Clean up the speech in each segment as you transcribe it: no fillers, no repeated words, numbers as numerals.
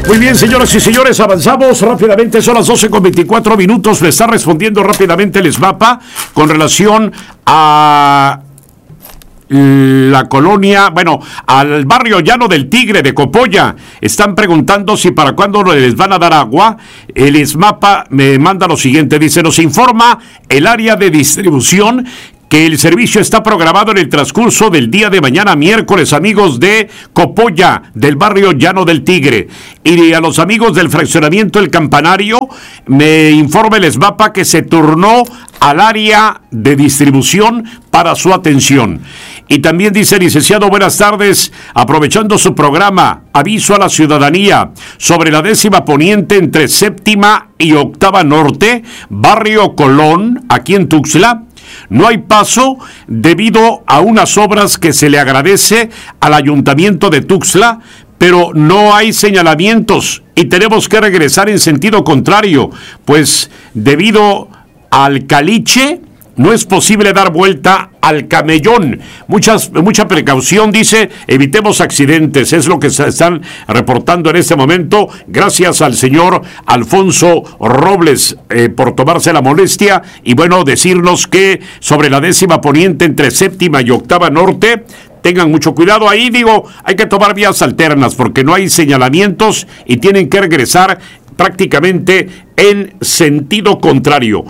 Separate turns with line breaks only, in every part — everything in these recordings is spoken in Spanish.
Muy bien, señoras y señores, avanzamos rápidamente, son las 12:24. Me está respondiendo rápidamente el SMAPA con relación a la colonia, al barrio Llano del Tigre de Copolla. Están preguntando si para cuándo les van a dar agua. El SMAPA me manda lo siguiente, dice: nos informa el área de distribución que el servicio está programado en el transcurso del día de mañana, miércoles, amigos de Copolla, del barrio Llano del Tigre. Y a los amigos del fraccionamiento El Campanario, me informa el SMAPA que se turnó al área de distribución para su atención. Y también dice: licenciado, buenas tardes, aprovechando su programa, aviso a la ciudadanía sobre la 10ª Poniente entre 7ª y 8ª Norte, barrio Colón, aquí en Tuxtla. No hay paso debido a unas obras que se le agradece al Ayuntamiento de Tuxtla, pero no hay señalamientos y tenemos que regresar en sentido contrario, pues debido al caliche no es posible dar vuelta al camellón. Mucha precaución, dice, evitemos accidentes, es lo que se están reportando en este momento. Gracias al señor Alfonso Robles por tomarse la molestia y decirnos que sobre la 10ª Poniente entre 7ª y 8ª Norte, tengan mucho cuidado ahí, hay que tomar vías alternas porque no hay señalamientos y tienen que regresar prácticamente en sentido contrario.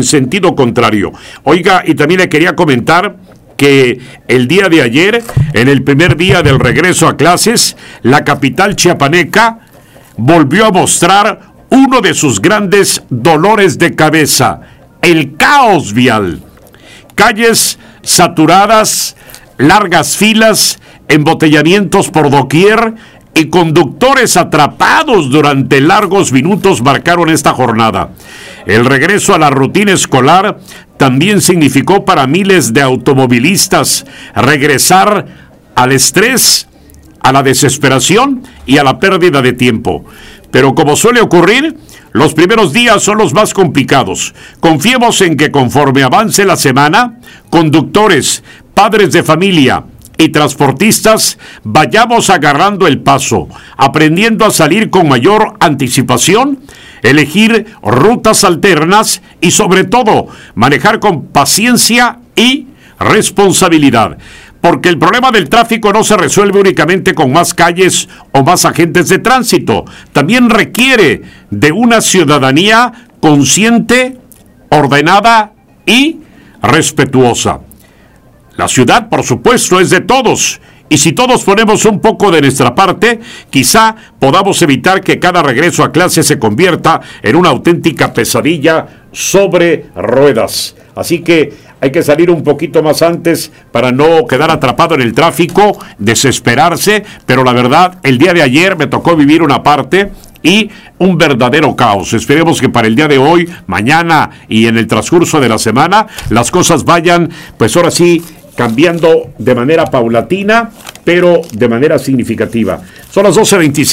Oiga, y también le quería comentar que el día de ayer, en el primer día del regreso a clases, la capital chiapaneca volvió a mostrar uno de sus grandes dolores de cabeza: el caos vial. Calles saturadas, largas filas, embotellamientos por doquier y conductores atrapados durante largos minutos marcaron esta jornada. El regreso a la rutina escolar también significó para miles de automovilistas regresar al estrés, a la desesperación y a la pérdida de tiempo. Pero como suele ocurrir, los primeros días son los más complicados. Confiemos en que conforme avance la semana, conductores, padres de familia y transportistas vayamos agarrando el paso, aprendiendo a salir con mayor anticipación, elegir rutas alternas y sobre todo manejar con paciencia y responsabilidad. Porque el problema del tráfico no se resuelve únicamente con más calles o más agentes de tránsito. También requiere de una ciudadanía consciente, ordenada y respetuosa. La ciudad, por supuesto, es de todos. Y si todos ponemos un poco de nuestra parte, quizá podamos evitar que cada regreso a clase se convierta en una auténtica pesadilla sobre ruedas. Así que hay que salir un poquito más antes para no quedar atrapado en el tráfico, desesperarse, pero la verdad, el día de ayer me tocó vivir una parte y un verdadero caos. Esperemos que para el día de hoy, mañana y en el transcurso de la semana, las cosas vayan, pues ahora sí, cambiando de manera paulatina, pero de manera significativa. Son las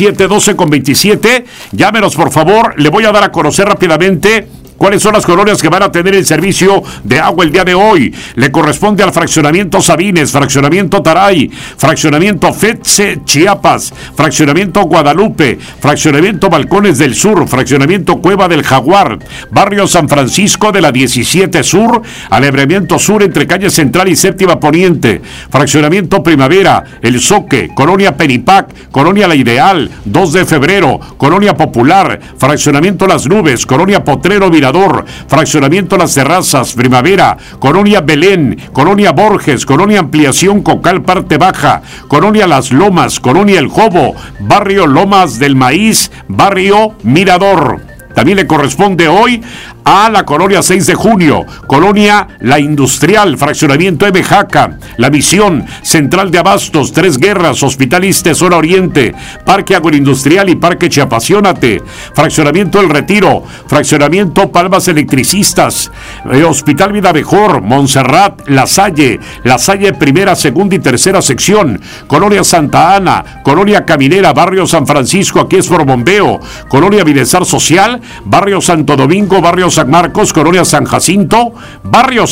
12:27. Llámenos, por favor. Le voy a dar a conocer rápidamente cuáles son las colonias que van a tener el servicio de agua el día de hoy. Le corresponde al fraccionamiento Sabines, fraccionamiento Taray, fraccionamiento FETSE Chiapas, fraccionamiento Guadalupe, fraccionamiento Balcones del Sur, fraccionamiento Cueva del Jaguar, barrio San Francisco de la 17 Sur, alebramiento sur entre calle Central y 7ª Poniente, fraccionamiento Primavera, El Zoque, colonia Penipac, colonia La Ideal, 2 de Febrero, colonia Popular, fraccionamiento Las Nubes, colonia Potrero Mirador, fraccionamiento Las Terrazas, Primavera, colonia Belén, colonia Borges, colonia Ampliación Cocal Parte Baja, colonia Las Lomas, colonia El Jobo, barrio Lomas del Maíz, barrio Mirador. También le corresponde hoy a la colonia 6 de junio, colonia La Industrial, fraccionamiento M. Jaca, La Misión, Central de Abastos, Tres Guerras, Hospital Iste, Zona Oriente, Parque Agroindustrial y Parque Chiapaciónate, fraccionamiento El Retiro, fraccionamiento Palmas Electricistas, Hospital Vida Mejor, Montserrat, La Salle primera, segunda y tercera sección, colonia Santa Ana, colonia Caminera, barrio San Francisco, aquí es por Bombeo, colonia Bienestar Social, Central, Barrio Santo Domingo, Barrio San Marcos, Colonia San Jacinto, Barrio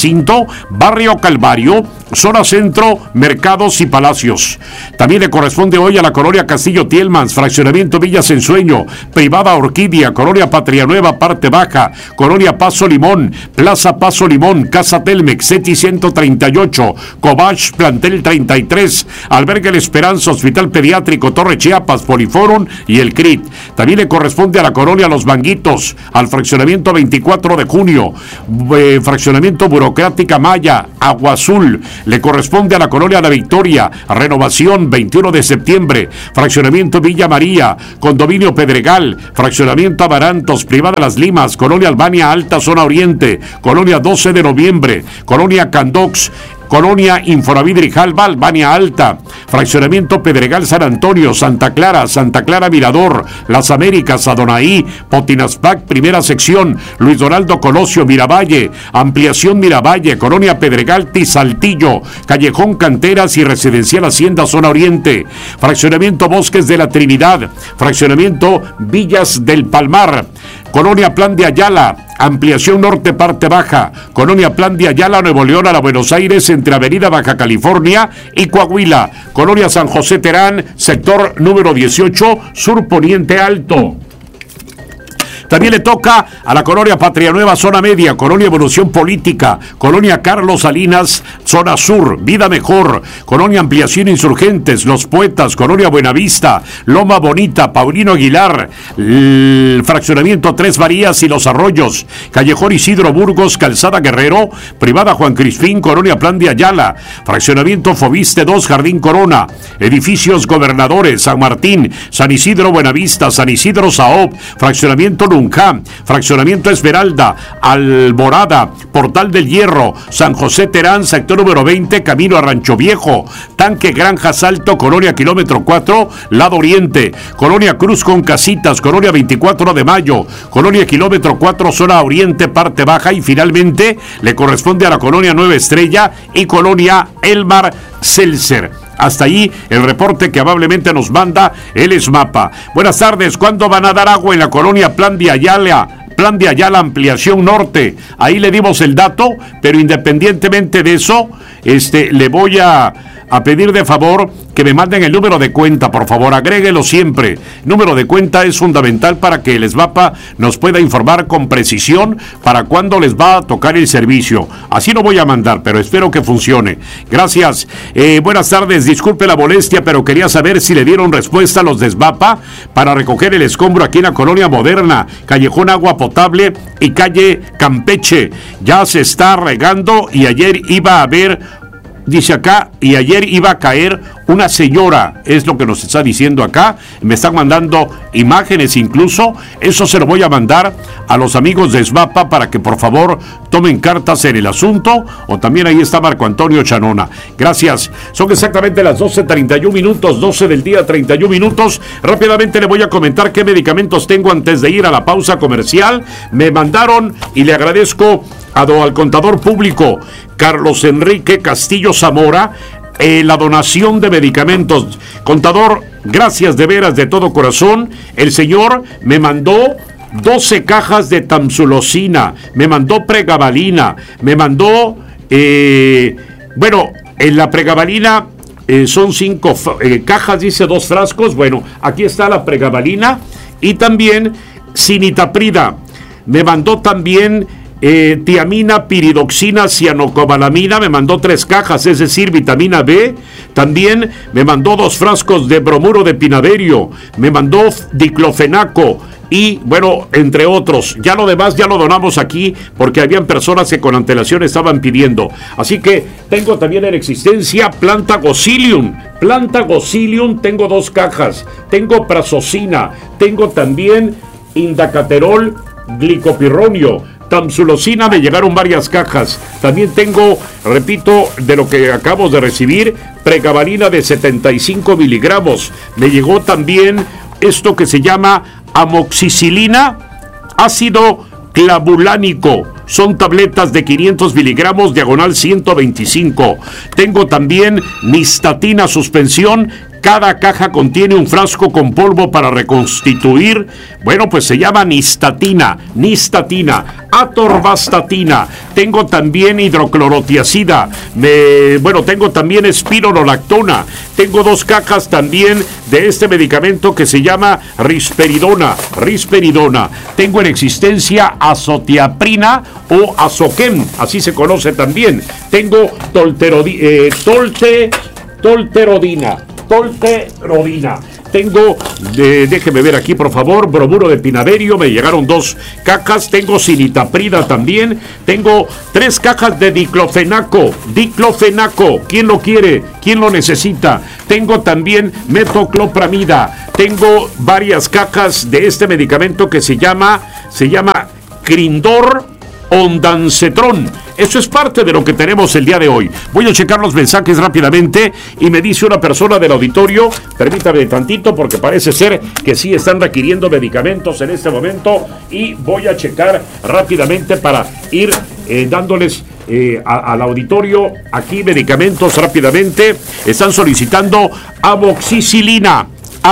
Calvario, Zona Centro, Mercados y Palacios. También le corresponde hoy a la Colonia Castillo Tielmans, Fraccionamiento Villas Ensueño, Privada Orquídea, Colonia Patria Nueva, Parte Baja, Colonia Paso Limón, Plaza Paso Limón, Casa Telmex, CETI 138, Cobach, Plantel 33, Albergue La Esperanza, Hospital Pediátrico, Torre Chiapas, Poliforum y el CRIT. También le corresponde a la Colonia Los Manguitos, al Fraccionamiento 24 de Junio, Fraccionamiento Burocrática Maya, Agua Azul. Le corresponde a la Colonia La Victoria, Renovación 21 de septiembre, Fraccionamiento Villa María, Condominio Pedregal, Fraccionamiento Amarantos, Privada Las Limas, Colonia Albania Alta, Zona Oriente, Colonia 12 de Noviembre, Colonia Candox, Colonia Infonavit Grijalba, Albania Alta, Fraccionamiento Pedregal San Antonio, Santa Clara Mirador, Las Américas, Adonai, Potinaspac, Primera Sección, Luis Donaldo Colosio, Miravalle, Ampliación Miravalle, Colonia Pedregal, Tizaltillo, Callejón Canteras y Residencial Hacienda Zona Oriente, Fraccionamiento Bosques de la Trinidad, Fraccionamiento Villas del Palmar, Colonia Plan de Ayala, Ampliación Norte Parte Baja, Colonia Plan de Ayala, Nuevo León a la Buenos Aires, entre Avenida Baja California y Coahuila, Colonia San José Terán, sector número 18, Sur Poniente Alto. También le toca a la Colonia Patria Nueva, Zona Media, Colonia Evolución Política, Colonia Carlos Salinas, Zona Sur, Vida Mejor, Colonia Ampliación Insurgentes, Los Poetas, Colonia Buenavista, Loma Bonita, Paulino Aguilar, Fraccionamiento Tres Varías y Los Arroyos, Callejón Isidro Burgos, Calzada Guerrero, Privada Juan Crispín, Colonia Plan de Ayala, Fraccionamiento Fobiste 2, Jardín Corona, Edificios Gobernadores, San Martín, San Isidro Buenavista, San Isidro Saob, Fraccionamiento Nunca, Fraccionamiento Esmeralda, Alborada, Portal del Hierro, San José Terán, sector número 20, Camino a Rancho Viejo, Tanque Granja Salto, Colonia Kilómetro 4, Lado Oriente, Colonia Cruz con Casitas, Colonia 24 de Mayo, Colonia Kilómetro 4, Zona Oriente, Parte Baja, y finalmente le corresponde a la Colonia Nueva Estrella y Colonia Elmar Seltzer. Hasta ahí el reporte que amablemente nos manda el ESMAPA. Buenas tardes, ¿cuándo van a dar agua en la Colonia Plan de Ayala? Plan de Ayala, Ampliación Norte. Ahí le dimos el dato, pero independientemente de eso, le voy a pedir de favor que me manden el número de cuenta, por favor, agréguelo siempre. Número de cuenta es fundamental para que el ESMAPA nos pueda informar con precisión para cuándo les va a tocar el servicio. Así lo voy a mandar, pero espero que funcione. Gracias. Buenas tardes, disculpe la molestia, pero quería saber si le dieron respuesta a los de ESMAPA para recoger el escombro aquí en la Colonia Moderna, Callejón Agua Potable y Calle Campeche. Ya se está regando y ayer iba a haber... Dice acá, y ayer iba a caer una señora, es lo que nos está diciendo acá, me están mandando imágenes incluso, eso se lo voy a mandar a los amigos de ESMAPA para que por favor tomen cartas en el asunto, o también ahí está Marco Antonio Chanona. Gracias, son exactamente las 12:31 minutos, 12 del día, 31 minutos, rápidamente le voy a comentar qué medicamentos tengo antes de ir a la pausa comercial. Me mandaron, y le agradezco al contador público Carlos Enrique Castillo Zamora, la donación de medicamentos. Contador, gracias de veras de todo corazón. El señor me mandó 12 cajas de tamsulosina, me mandó pregabalina, me mandó, en la pregabalina son 5 cajas, dice 2 frascos. Bueno, aquí está la pregabalina y también cinitaprida. Me mandó también tiamina, piridoxina, cianocobalamina, me mandó 3 cajas, es decir, vitamina B. También me mandó 2 frascos de bromuro de pinaderio, me mandó diclofenaco y, bueno, entre otros. Ya lo demás ya lo donamos aquí porque habían personas que con antelación estaban pidiendo. Así que tengo también en existencia Planta Gosilium, tengo 2 cajas, tengo prazosina, tengo también indacaterol, glicopirronio, tamsulosina, me llegaron varias cajas. También tengo, repito, de lo que acabo de recibir, pregabalina de 75 miligramos. Me llegó también esto que se llama amoxicilina, ácido clavulánico. Son tabletas de 500 miligramos, diagonal 125. Tengo también nistatina suspensión, Cada caja contiene un frasco con polvo para reconstituir, bueno, pues se llama nistatina, atorvastatina. Tengo también hidroclorotiazida, tengo también espironolactona. Tengo 2 cajas también de este medicamento que se llama risperidona. Tengo en existencia azotiaprina o azoquem, así se conoce también. Tengo tolterodina. Tengo, déjeme ver aquí por favor, bromuro de pinaderio, me llegaron 2 cajas. Tengo silitaprida también. Tengo 3 cajas de diclofenaco. ¿Quién lo quiere? ¿Quién lo necesita? Tengo también metoclopramida. Tengo varias cajas de este medicamento que se llama Crindor Ondansetron. Eso es parte de lo que tenemos el día de hoy. Voy a checar los mensajes rápidamente y me dice una persona del auditorio, permítame tantito porque parece ser que sí están requiriendo medicamentos en este momento y voy a checar rápidamente para ir dándoles al auditorio aquí medicamentos rápidamente. Están solicitando amoxicilina.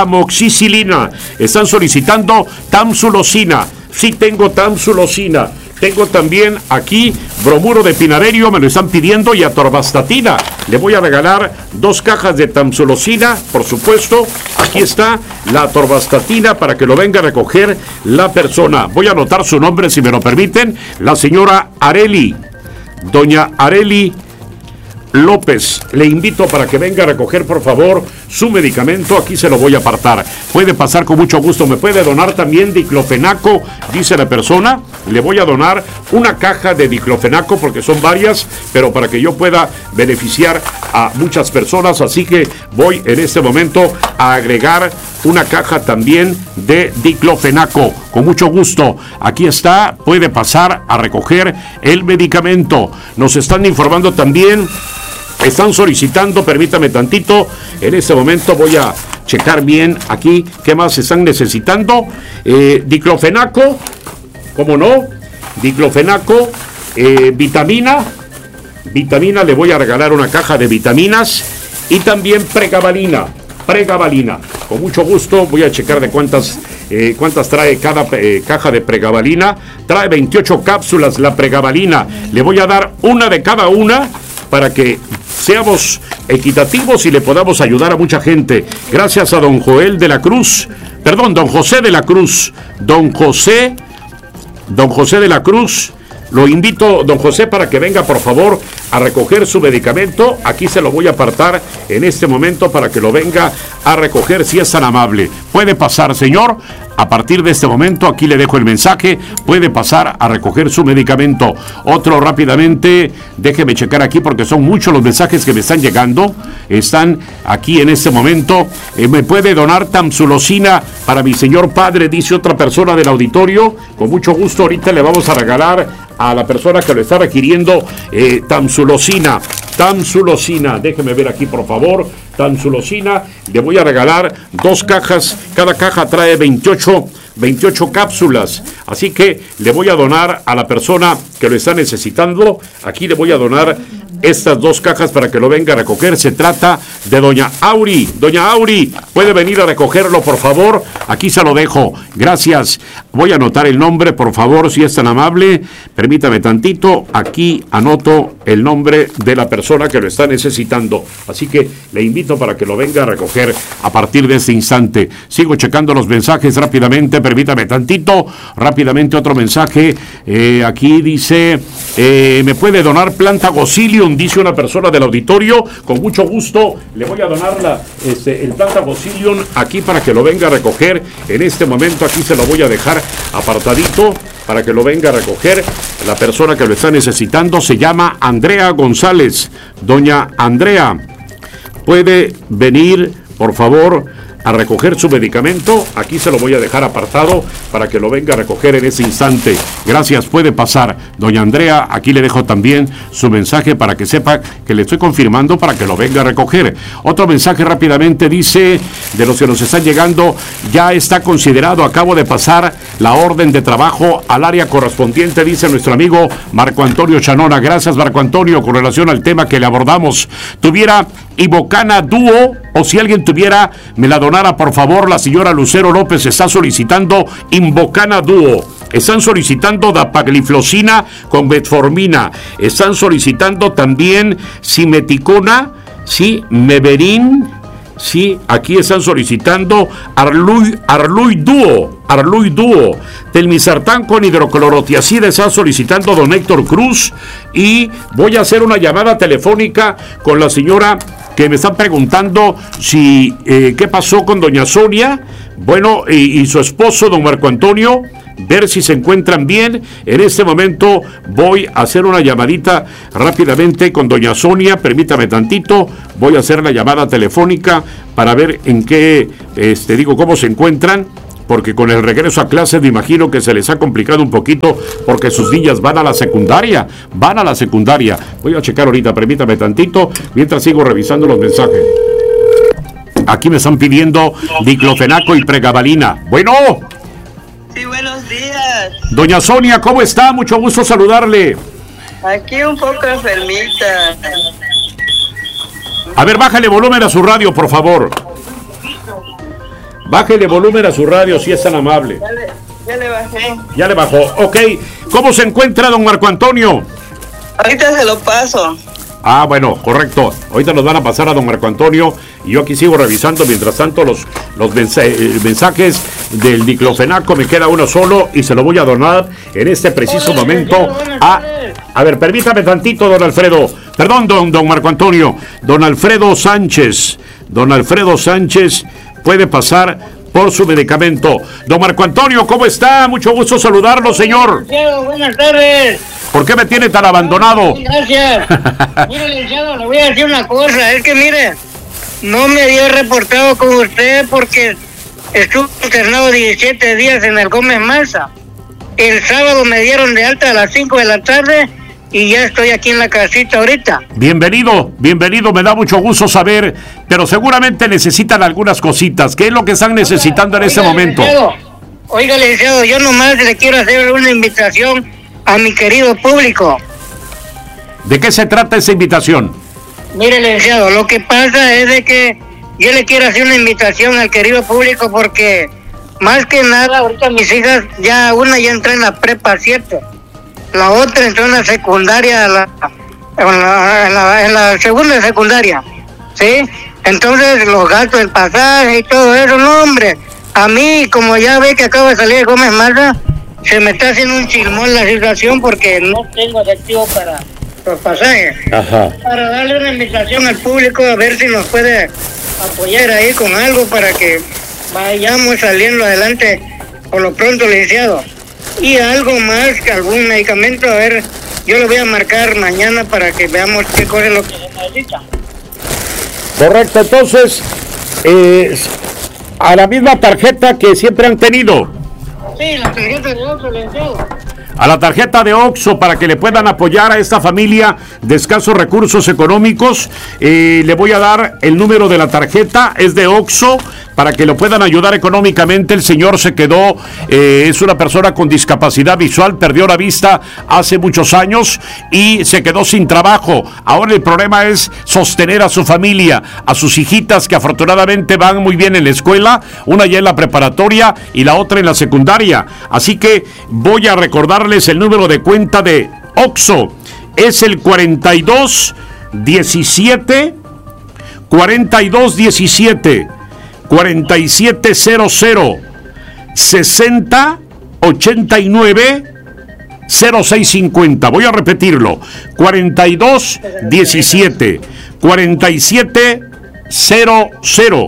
Están solicitando tamsulosina. Sí tengo tamsulosina. Tengo también aquí bromuro de pinaderio, me lo están pidiendo, y atorvastatina. Le voy a regalar 2 cajas de tamsulosina, por supuesto. Aquí está la atorvastatina para que lo venga a recoger la persona. Voy a anotar su nombre, si me lo permiten. La señora Areli, doña Areli López. Le invito para que venga a recoger, por favor, su medicamento. Aquí se lo voy a apartar. Puede pasar con mucho gusto. Me puede donar también diclofenaco, dice la persona. Le voy a donar una caja de diclofenaco porque son varias, pero para que yo pueda beneficiar a muchas personas. Así que voy en este momento a agregar una caja también de diclofenaco. Con mucho gusto. Aquí está. Puede pasar a recoger el medicamento. Nos están informando también. Están solicitando, permítame tantito, en este momento voy a checar bien aquí qué más están necesitando. Diclofenaco, ¿cómo no? Diclofenaco, vitamina, le voy a regalar una caja de vitaminas y también pregabalina. Con mucho gusto voy a checar de cuántas trae cada caja de pregabalina. Trae 28 cápsulas la pregabalina. Le voy a dar una de cada una para que seamos equitativos y le podamos ayudar a mucha gente. Gracias a don José de la Cruz. Don José de la Cruz. Lo invito, don José, para que venga, por favor, a recoger su medicamento. Aquí se lo voy a apartar en este momento para que lo venga a recoger, si es tan amable. Puede pasar, señor. A partir de este momento, aquí le dejo el mensaje. Puede pasar a recoger su medicamento. Otro rápidamente, déjeme checar aquí porque son muchos los mensajes que me están llegando. Están aquí en este momento. ¿Me puede donar tamsulosina para mi señor padre? Dice otra persona del auditorio. Con mucho gusto, ahorita le vamos a regalar a la persona que lo está requiriendo tamsulosina. Déjeme ver aquí, por favor. Tamsulosina, le voy a regalar 2 cajas. Cada caja trae 28 cápsulas. Así que le voy a donar a la persona que lo está necesitando. Aquí le voy a donar estas 2 cajas para que lo venga a recoger. Se trata de doña Auri. Doña Auri, ¿puede venir a recogerlo, por favor? Aquí se lo dejo. Gracias. Voy a anotar el nombre, por favor, si es tan amable. Permítame tantito. Aquí anoto el nombre de la persona que lo está necesitando. Así que le invito para que lo venga a recoger a partir de este instante. Sigo checando los mensajes rápidamente. Permítame tantito. Rápidamente otro mensaje. Aquí dice, ¿me puede donar planta Gosilium? Dice una persona del auditorio. Con mucho gusto le voy a donar el planta Gosilium aquí para que lo venga a recoger. En este momento aquí se lo voy a dejar apartadito para que lo venga a recoger. La persona que lo está necesitando se llama Andrea González. Doña Andrea, ¿puede venir, por favor, a recoger su medicamento? Aquí se lo voy a dejar apartado para que lo venga a recoger en ese instante. Gracias, puede pasar. Doña Andrea, aquí le dejo también su mensaje para que sepa que le estoy confirmando para que lo venga a recoger. Otro mensaje rápidamente dice, de los que nos están llegando, ya está considerado, acabo de pasar la orden de trabajo al área correspondiente, dice nuestro amigo Marco Antonio Chanona. Gracias, Marco Antonio, con relación al tema que le abordamos. Tuviera Ivocana Duo o si alguien tuviera, me la donara, por favor. La señora Lucero López está solicitando Invocana Duo. Están solicitando dapagliflozina con metformina. Están solicitando también simeticona, sí, meverin. Sí, aquí están solicitando Arluy Duo. Telmisartán con hidroclorotiazida está solicitando don Héctor Cruz. Y voy a hacer una llamada telefónica con la señora que me están preguntando si qué pasó con doña Sonia, bueno, y su esposo don Marco Antonio, ver si se encuentran bien. En este momento voy a hacer una llamadita rápidamente con doña Sonia, permítame tantito, voy a hacer la llamada telefónica para ver en qué, cómo se encuentran, porque con el regreso a clases me imagino que se les ha complicado un poquito, porque sus niñas van a la secundaria. Voy a checar ahorita, permítame tantito, mientras sigo revisando los mensajes. Aquí me están pidiendo diclofenaco y pregabalina. Bueno.
Sí, buenos días.
Doña Sonia, ¿cómo está? Mucho gusto saludarle.
Aquí un poco enfermita.
A ver, bájale volumen a su radio, por favor. Bájale volumen a su radio, si es tan amable.
Ya le bajé.
Ya le bajó, ok. ¿Cómo se encuentra don Marco Antonio?
Ahorita se lo paso.
Ah, bueno, correcto. Ahorita nos van a pasar a don Marco Antonio y yo aquí sigo revisando. Mientras tanto, los mensajes del diclofenaco, me queda uno solo y se lo voy a donar en este preciso momento a ver, permítame tantito, don Alfredo. Perdón, don Marco Antonio. Don Alfredo Sánchez puede pasar por su medicamento. Don Marco Antonio, ¿cómo está? Mucho gusto saludarlo, señor.
Buenas tardes.
¿Por qué me tiene tan abandonado?
Gracias. Mire, licenciado, le voy a decir una cosa. Es que, mire, no me había reportado con usted porque estuve internado 17 días en el Gómez Maza. El sábado me dieron de alta a las 5 de la tarde y ya estoy aquí en la casita ahorita.
Bienvenido, me da mucho gusto saber, pero seguramente necesitan algunas cositas. ¿Qué es lo que están necesitando en este momento?
Oiga, licenciado, yo nomás le quiero hacer una invitación a mi querido público.
¿De qué se trata esa invitación?
Mire, licenciado, lo que pasa es de que yo le quiero hacer una invitación al querido público porque más que nada ahorita mis hijas, una ya entra en la prepa 7, la otra entró en la secundaria, en la segunda secundaria, ¿sí? Entonces los gastos del pasaje y todo eso, no, hombre, a mí, como ya ve que acabo de salir de Gómez Maza, se me está haciendo un chismón la situación porque no tengo efectivo para los pasajes.
Ajá.
Para darle una invitación al público a ver si nos puede apoyar ahí con algo para que vayamos saliendo adelante por lo pronto, licenciado. Y algo más, que algún medicamento, a ver, yo lo voy a marcar mañana para que veamos qué cosa es lo que se necesita.
Correcto, entonces, a la misma tarjeta que siempre han tenido.
Sí, la tarjeta de otro, licenciado.
A la tarjeta de OXXO para que le puedan apoyar a esta familia de escasos recursos económicos. Le voy a dar el número de la tarjeta, es de OXXO, para que lo puedan ayudar económicamente. El señor se quedó, es una persona con discapacidad visual, perdió la vista hace muchos años y se quedó sin trabajo. Ahora el problema es sostener a su familia, a sus hijitas que afortunadamente van muy bien en la escuela, una ya en la preparatoria y la otra en la secundaria. Así que voy a recordarles el número de cuenta de OXXO, es el 4217 4700 6089 0650. Voy a repetirlo: 4217 4700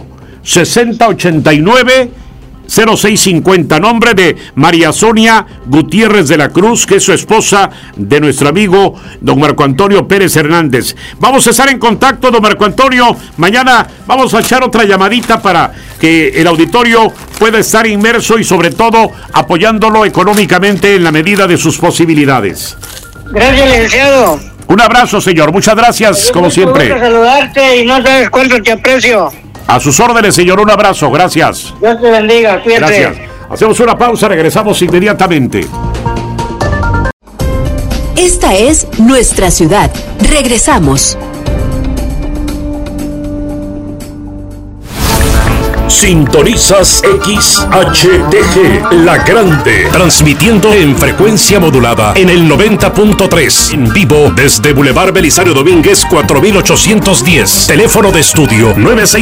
6089 0650. Nombre de María Sonia Gutiérrez de la Cruz, que es su esposa de nuestro amigo don Marco Antonio Pérez Hernández. Vamos a estar en contacto, don Marco Antonio. Mañana vamos a echar otra llamadita para que el auditorio pueda estar inmerso y sobre todo apoyándolo económicamente en la medida de sus posibilidades.
Gracias, licenciado.
Un abrazo, señor. Muchas gracias, como siempre.
Me gusta saludarte y no sabes cuánto te aprecio.
A sus órdenes, señor. Un abrazo. Gracias.
Dios te bendiga. Cuídate.
Gracias. Hacemos una pausa. Regresamos inmediatamente.
Esta es nuestra ciudad. Regresamos.
Sintonizas XHTG, La Grande, transmitiendo en frecuencia modulada en el 90.3, en vivo desde Boulevard Belisario Domínguez 4810, teléfono de estudio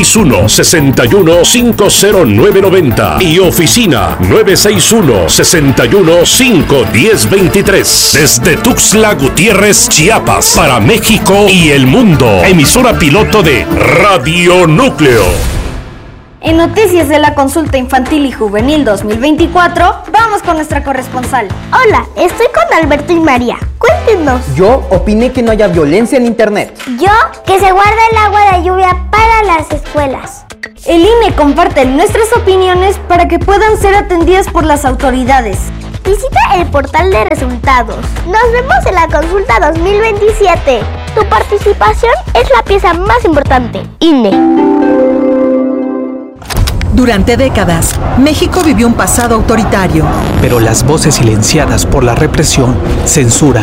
961-61-50990 y oficina 961-61-51023, desde Tuxtla Gutiérrez, Chiapas, para México y el mundo, emisora piloto de Radio Núcleo.
En noticias de la consulta infantil y juvenil 2024, vamos con nuestra corresponsal.
Hola, estoy con Alberto y María. Cuéntenos.
Yo opiné que no haya violencia en internet.
Yo, que se guarde el agua de lluvia para las escuelas.
El INE comparte nuestras opiniones para que puedan ser atendidas por las autoridades.
Visita el portal de resultados. Nos vemos en la consulta 2027. Tu participación es la pieza más importante. INE.
Durante décadas, México vivió un pasado autoritario.
Pero las voces silenciadas por la represión, censura